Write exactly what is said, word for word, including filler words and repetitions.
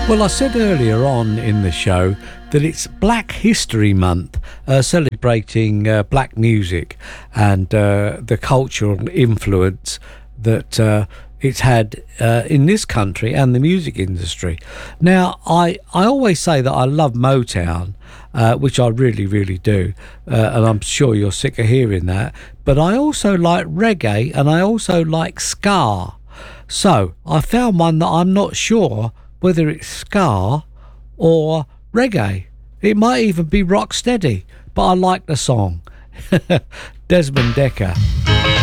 Well, I said earlier on in the show that it's Black History Month, uh, celebrating uh, black music and uh, the cultural influence that uh, it's had uh, in this country and the music industry. Now, I, I always say that I love Motown, uh, which I really, really do, uh, and I'm sure you're sick of hearing that, but I also like reggae and I also like ska. So I found one that I'm not sure whether it's ska or reggae. It might even be rock steady, but I like the song. Desmond Dekker.